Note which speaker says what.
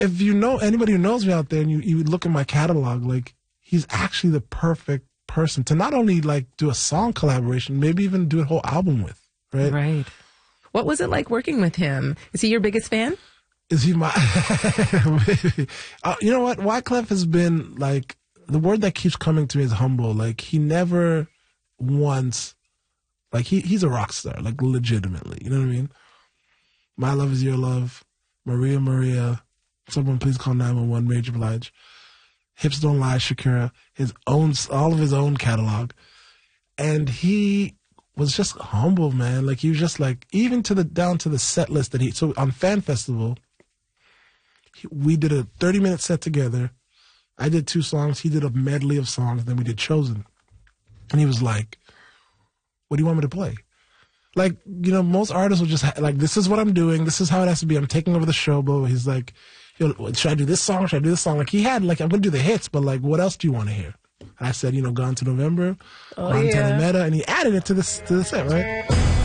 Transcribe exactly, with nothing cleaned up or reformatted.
Speaker 1: if you know anybody who knows me out there and you, you look at my catalog, like, he's actually the perfect person to not only like do a song collaboration, maybe even do a whole album with, right?
Speaker 2: Right. What was it like working with him? Is he your biggest fan?
Speaker 1: Is he my... uh, you know what? Wyclef has been like, the word that keeps coming to me is humble. Like, he never once, like, he he's a rock star, like, legitimately. You know what I mean? My Love Is Your Love, Maria Maria, Someone Please Call nine one one, Major Blige, Hips Don't Lie, Shakira, his own, all of his own catalog. And he was just humble, man. Like, he was just like, even to the, down to the set list that he, so on Fan Festival, he, we did a thirty minute set together. I did two songs. He did a medley of songs. Then we did Chosen. And he was like, what do you want me to play? Like, you know, most artists will just, ha- like, this is what I'm doing. This is how it has to be. I'm taking over the show, bro. He's like, should I do this song? Should I do this song? Like, he had, like, I'm going to do the hits, but, like, what else do you want to hear? And I said, you know, Gone to November,
Speaker 2: oh,
Speaker 1: Gone
Speaker 2: yeah.
Speaker 1: to the Meta, and he added it to the, to the set, right?